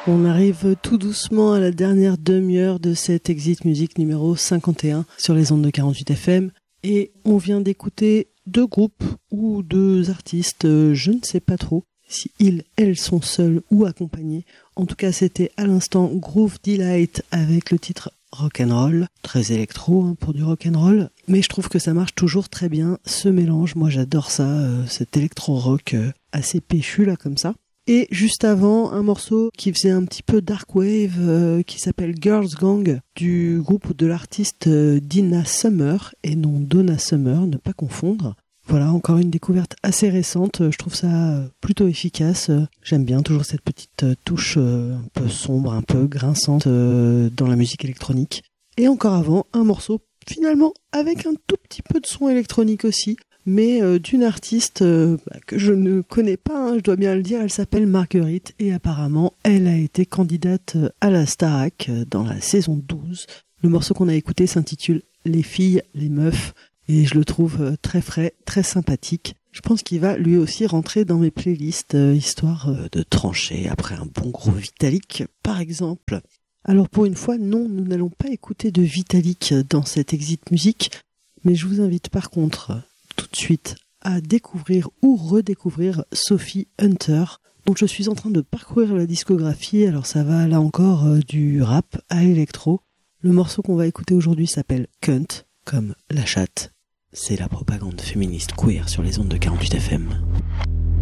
On arrive tout doucement à la dernière demi-heure de cette Exit Music numéro 51 sur les ondes de 48 FM. Et on vient d'écouter deux groupes ou deux artistes, je ne sais pas trop si ils, elles sont seuls ou accompagnés. En tout cas, c'était à l'instant Groove Delight avec le titre Rock'n'Roll, très électro pour du rock'n'roll, mais je trouve que ça marche toujours très bien, ce mélange. Moi j'adore ça, cet électro-rock assez péchu là comme ça. Et juste avant, un morceau qui faisait un petit peu dark wave, qui s'appelle Girls Gang, du groupe de l'artiste Dina Summer, et non Donna Summer, ne pas confondre. Voilà, encore une découverte assez récente, je trouve ça plutôt efficace. J'aime bien toujours cette petite touche un peu sombre, un peu grinçante dans la musique électronique. Et encore avant, un morceau finalement avec un tout petit peu de son électronique aussi, mais d'une artiste que je ne connais pas, je dois bien le dire. Elle s'appelle Marguerite et apparemment elle a été candidate à la Starac dans la saison 12. Le morceau qu'on a écouté s'intitule Les filles, les meufs et je le trouve très frais, très sympathique. Je pense qu'il va lui aussi rentrer dans mes playlists, histoire de trancher après un bon gros Vitalik par exemple. Alors pour une fois, non, nous n'allons pas écouter de Vitalik dans cette Exit Music, mais je vous invite par contre tout de suite à découvrir ou redécouvrir Sophie Hunter. Donc je suis en train de parcourir la discographie, alors ça va là encore du rap à l'électro. Le morceau qu'on va écouter aujourd'hui s'appelle Cunt, comme la chatte. C'est la propagande féministe queer sur les ondes de 48 FM.